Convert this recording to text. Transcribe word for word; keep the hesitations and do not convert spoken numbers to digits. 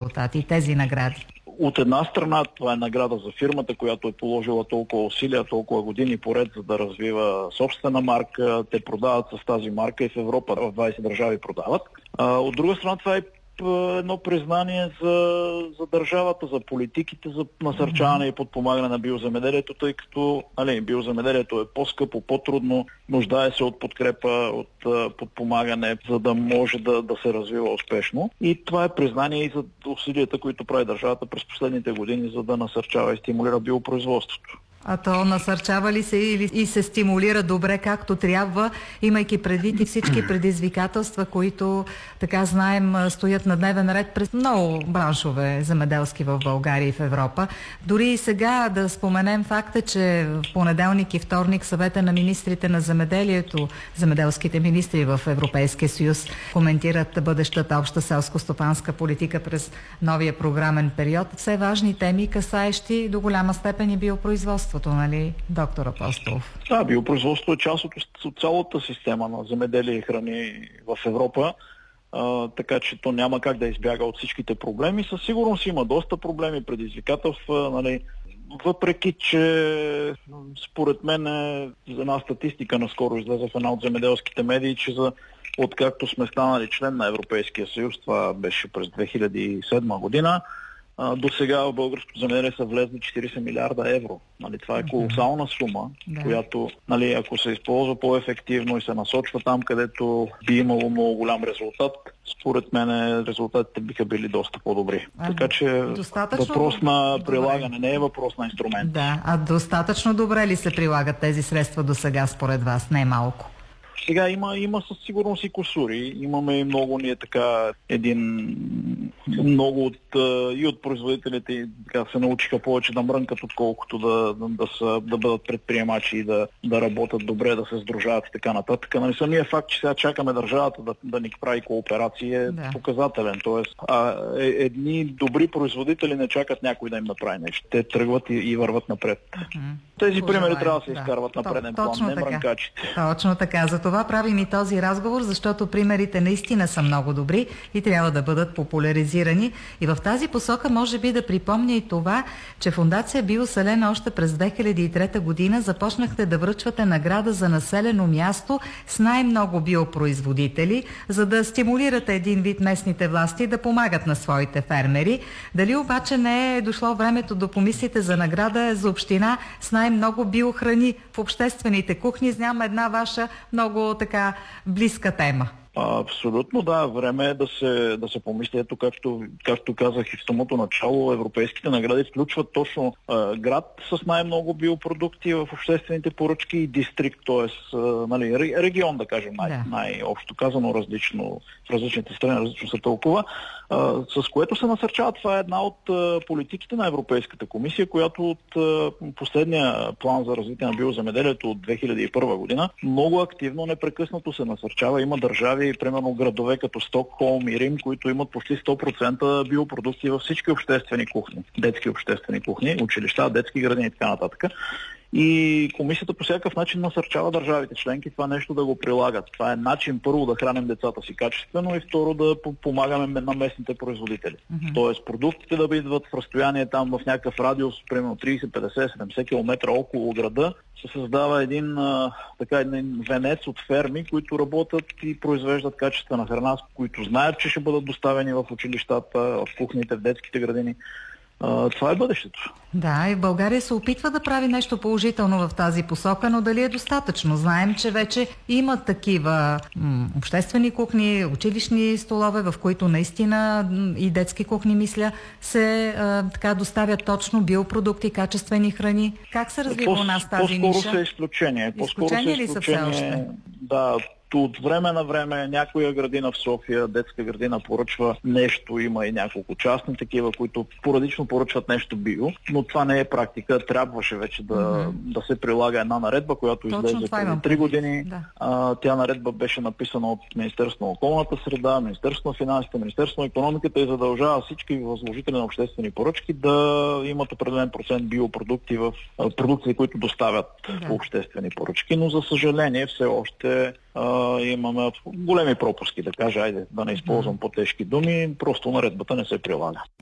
резултати, тези награди? От една страна това е награда за фирмата, която е положила толкова усилия, толкова години поред, за да развива собствена марка. Те продават с тази марка и в Европа, в двайсет държави продават. А, от друга страна това е едно признание за, за държавата, за политиките, за насърчаване и подпомагане на биоземеделието, тъй като нали, биоземеделието е по-скъпо, по-трудно, нуждае се от подкрепа, от uh, подпомагане, за да може да, да се развива успешно. И това е признание и за усилията, които прави държавата през последните години, за да насърчава и стимулира биопроизводството. А то насърчава ли се или и се стимулира добре както трябва, имайки предвид и всички предизвикателства, които, така знаем, стоят на дневен ред през много браншове земеделски в България и в Европа. Дори и сега да споменем факта, че в понеделник и вторник съвета на министрите на земеделието, земеделските министри в Европейския съюз коментират бъдещата обща селско-стопанска политика през новия програмен период. Все важни теми, касаещи до голяма степен и биопроизводство. Нали, доктор Апостолов? Да, биопроизводството е част от, от цялата система на земеделие и храни в Европа, а, така че то няма как да избяга от всичките проблеми. Със сигурност има доста проблеми, предизвикателства, нали, въпреки че според мен е за една статистика наскоро излезе в една от земеделските медии, че за откакто сме станали член на Европейския съюз, това беше през две хиляди и седма година, до сега в българското земеделие са влезли четирийсет милиарда евро. Нали, това е колосална сума, да. Която, нали, ако се използва по-ефективно и се насочва там, където би имало много голям резултат, според мен резултатите биха били доста по-добри. А, така че достатъчно... въпрос на прилагане, не е въпрос на инструмент. Да, а достатъчно добре ли се прилагат тези средства до сега според вас? Не малко. Сега има, има със сигурност и кусури. Имаме и много ние така един много от и от производителите така се научиха повече да мрънкат, отколкото да, да, да, са, да бъдат предприемачи и да, да работят добре, да се сдружават и така нататък. Нали, самия факт, че сега чакаме държавата да, да ни прави кооперации е да. показателен. Тоест, а, е, едни добри производители не чакат някой да им направи нещо. Те тръгват и, и върват напред. Mm-hmm. Тези Пожелай, примери трябва да се да. изкарват на преден план, не мрънкачите. Точно така. За това правим и този разговор, защото примерите наистина са много добри и трябва да бъдат популяризирани. И в тази посока може би да припомня и това, че Фондация Биоселена още през две хиляди и трета година започнахте да връчвате награда за населено място с най-много биопроизводители, за да стимулирате един вид местните власти да помагат на своите фермери. Дали обаче не е дошло времето да помислите за награда за община с най-много биохрани в обществените кухни? Знам една ваша много така близка тема. Абсолютно, да. Време е да се, да се помисли. Ето, както, както казах и в самото начало, европейските награди включват точно а, град с най-много биопродукти в обществените поръчки и дистрикт, т.е. нали, регион, да кажем, най- да. най-общо казано, различно, в различните страни различно се тълкува, а, с което се насърчава. Това е една от а, политиките на Европейската комисия, която от а, последния план за развитие на биоземеделието от две хиляди и първа година много активно, непрекъснато се насърчава. Има държави, примерно градове като Стокхолм и Рим, които имат почти сто процента биопродукти във всички обществени кухни, детски обществени кухни, училища, детски градини и така нататък. И комисията по всякакъв начин насърчава държавите членки това нещо да го прилагат. Това е начин първо да храним децата си качествено и второ да помагаме на местните производители. Mm-hmm. Тоест продуктите да идват в разстояние там в някакъв радиус, примерно трийсет, петдесет, седемдесет километра около града, се създава един, а, така, един венец от ферми, които работят и произвеждат качествена храна, които знаят, че ще бъдат доставени в училищата, в кухните, в детските градини. Uh, това е бъдещето. Да, и в България се опитва да прави нещо положително в тази посока, но дали е достатъчно? Знаем, че вече има такива м- обществени кухни, училищни столове, в които наистина м- и детски кухни, мисля, се а, така доставят точно биопродукти, качествени храни. Как се развива По- у нас тази по-скоро ниша? Са изключение. По-скоро изключение са ли са все още? Да. От време на време някоя градина в София, детска градина, поръчва нещо, има и няколко частни такива, които поредично поръчват нещо био, но това не е практика. Трябваше вече да, mm-hmm. да се прилага една наредба, която точно излезе преди три години. Да. А, тя наредба беше написана от Министерството на околната среда, Министерството на финансите, Министерството на икономиката и задължава всички възложители на обществени поръчки да имат определен процент биопродукти в продукции, които доставят да. в обществени поръчки, но за съжаление все още Uh, имаме големи пропуски, да кажа, айде да не използвам по-тежки думи, просто наредбата не се прилага.